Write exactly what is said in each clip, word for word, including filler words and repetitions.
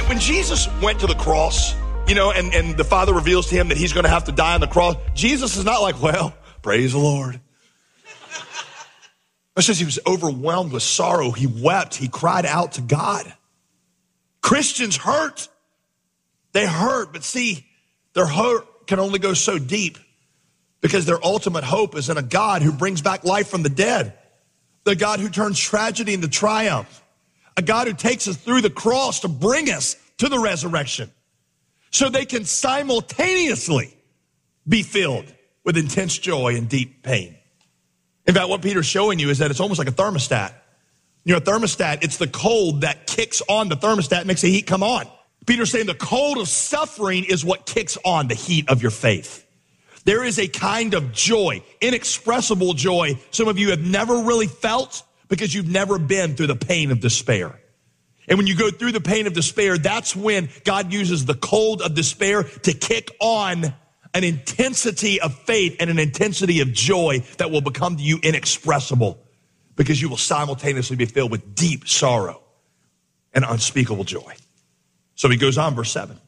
when Jesus went to the cross, you know, and, and the Father reveals to him that he's going to have to die on the cross, Jesus is not like, well, praise the Lord. It says he was overwhelmed with sorrow. He wept. He cried out to God. Christians hurt. They hurt, but see, their hurt can only go so deep because their ultimate hope is in a God who brings back life from the dead, the God who turns tragedy into triumph, a God who takes us through the cross to bring us to the resurrection so they can simultaneously be filled with intense joy and deep pain. In fact, what Peter's showing you is that it's almost like a thermostat. You know, a thermostat, it's the cold that kicks on the thermostat and makes the heat come on. Peter's saying the cold of suffering is what kicks on the heat of your faith. There is a kind of joy, inexpressible joy, some of you have never really felt because you've never been through the pain of despair. And when you go through the pain of despair, that's when God uses the cold of despair to kick on an intensity of faith and an intensity of joy that will become to you inexpressible because you will simultaneously be filled with deep sorrow and unspeakable joy. So he goes on, verse seven.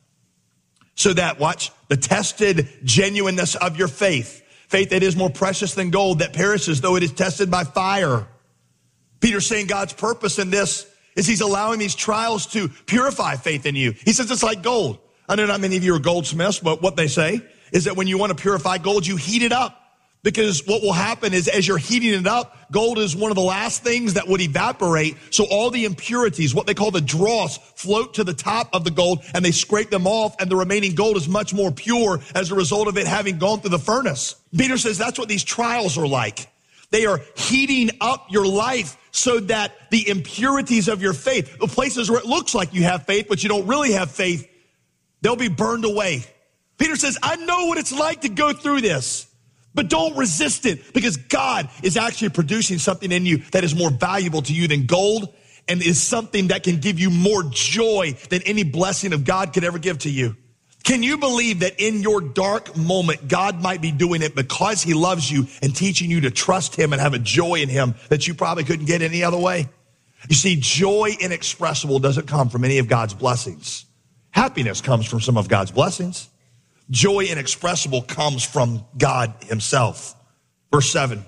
So that, watch, the tested genuineness of your faith, faith that is more precious than gold that perishes though it is tested by fire. Peter's saying God's purpose in this is he's allowing these trials to purify faith in you. He says it's like gold. I know not many of you are goldsmiths, but what they say is that when you want to purify gold, you heat it up. Because what will happen is as you're heating it up, gold is one of the last things that would evaporate. So all the impurities, what they call the dross, float to the top of the gold and they scrape them off and the remaining gold is much more pure as a result of it having gone through the furnace. Peter says that's what these trials are like. They are heating up your life so that the impurities of your faith, the places where it looks like you have faith, but you don't really have faith, they'll be burned away. Peter says, I know what it's like to go through this, but don't resist it because God is actually producing something in you that is more valuable to you than gold and is something that can give you more joy than any blessing of God could ever give to you. Can you believe that in your dark moment, God might be doing it because he loves you and teaching you to trust him and have a joy in him that you probably couldn't get any other way? You see, joy inexpressible doesn't come from any of God's blessings. Happiness comes from some of God's blessings. Joy inexpressible comes from God himself. Verse seven,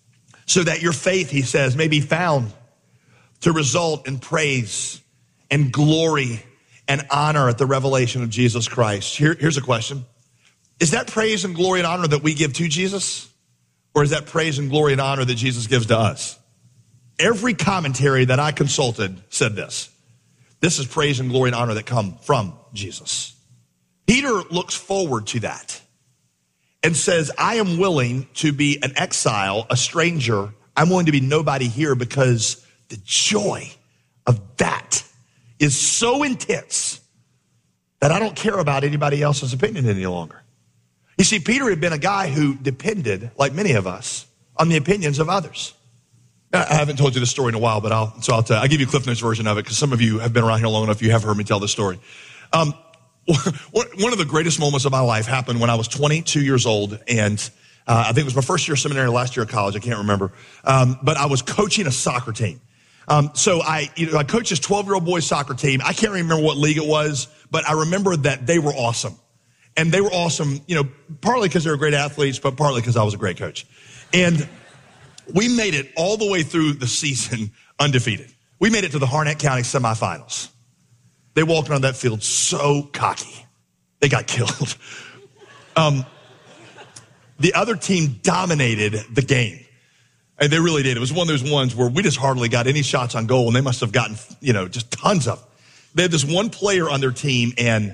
so that your faith, he says, may be found to result in praise and glory and honor at the revelation of Jesus Christ. Here, here's a question. Is that praise and glory and honor that we give to Jesus? Or is that praise and glory and honor that Jesus gives to us? Every commentary that I consulted said this. This is praise and glory and honor that come from Jesus. Peter looks forward to that and says, I am willing to be an exile, a stranger. I'm willing to be nobody here because the joy of that is so intense that I don't care about anybody else's opinion any longer. You see, Peter had been a guy who depended, like many of us, on the opinions of others. I haven't told you this story in a while, but I'll, so I'll tell, I'll give you a Cliff Notes version of it because some of you have been around here long enough. You have heard me tell this story. Um, One of the greatest moments of my life happened when I was twenty-two years old, and uh, I think it was my first year of seminary, last year of college. I can't remember, um, but I was coaching a soccer team. Um, so I, you know, I coached this twelve-year-old boys soccer team. I can't remember what league it was, but I remember that they were awesome, and they were awesome. You know, partly because they were great athletes, but partly because I was a great coach. And we made it all the way through the season undefeated. We made it to the Harnett County semifinals. They walked around that field so cocky. They got killed. Um, the other team dominated the game. And they really did. It was one of those ones where we just hardly got any shots on goal, and they must have gotten, you know, just tons of them. They had this one player on their team, and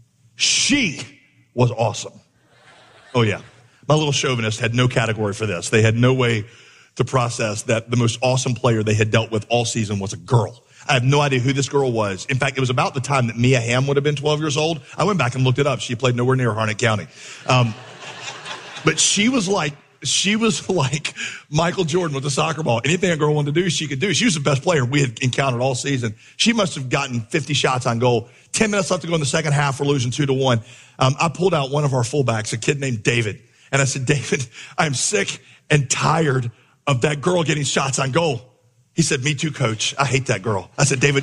she was awesome. Oh, yeah. My little chauvinist had no category for this. They had no way to process that the most awesome player they had dealt with all season was a girl. I have no idea who this girl was. In fact, it was about the time that Mia Hamm would have been twelve years old. I went back and looked it up. She played nowhere near Harnett County. Um, but she was like, she was like Michael Jordan with the soccer ball. Anything a girl wanted to do, she could do. She was the best player we had encountered all season. She must have gotten fifty shots on goal. Ten minutes left to go in the second half. We're losing two to one. Um, I pulled out one of our fullbacks, a kid named David. And I said, David, I'm sick and tired of that girl getting shots on goal. He said, me too, coach. I hate that girl. I said, David,